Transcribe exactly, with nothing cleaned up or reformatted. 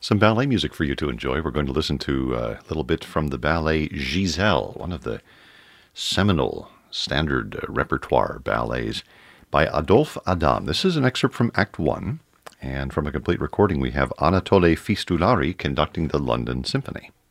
Some ballet music for you to enjoy. We're going to listen to uh, a little bit from the ballet Giselle, one of the seminal standard uh, repertoire ballets by Adolphe Adam. This is an excerpt from Act One, and from a complete recording we have Anatole Fistulari conducting the London Symphony.